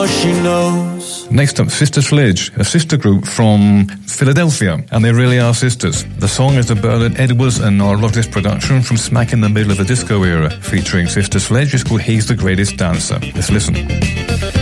all she knows. Next up, Sister Sledge, a sister group from Philadelphia, and they really are sisters. The song is the Bernard Edwards and Nora Rocklis production from smack in the middle of the disco era, featuring Sister Sledge. It's called He's the Greatest Dancer. Let's listen.